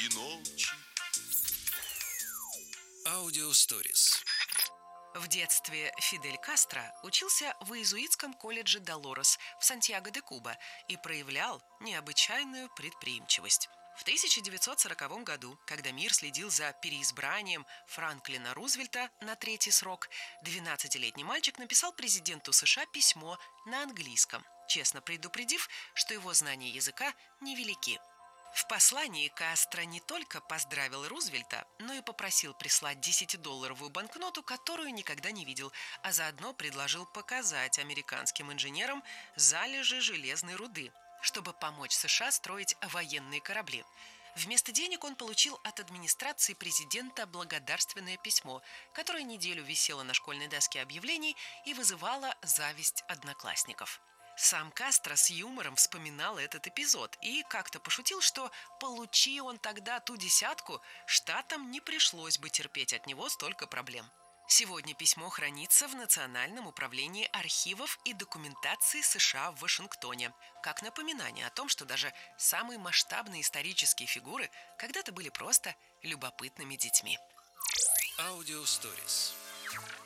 и ночи. Аудиосторис. В детстве Фидель Кастро учился в иезуитском колледже Долорес в Сантьяго-де-Куба и проявлял необычайную предприимчивость. В 1940 году, когда мир следил за переизбранием Франклина Рузвельта на третий срок, 12-летний мальчик написал президенту США письмо на английском, честно предупредив, что его знания языка невелики. В послании Кастро не только поздравил Рузвельта, но и попросил прислать 10-долларовую банкноту, которую никогда не видел, а заодно предложил показать американским инженерам залежи железной руды, чтобы помочь США строить военные корабли. Вместо денег он получил от администрации президента благодарственное письмо, которое неделю висело на школьной доске объявлений и вызывало зависть одноклассников. Сам Кастро с юмором вспоминал этот эпизод и как-то пошутил, что получи он тогда ту десятку, штатам не пришлось бы терпеть от него столько проблем. Сегодня письмо хранится в Национальном управлении архивов и документации США в Вашингтоне, как напоминание о том, что даже самые масштабные исторические фигуры когда-то были просто любопытными детьми. Аудиосторис.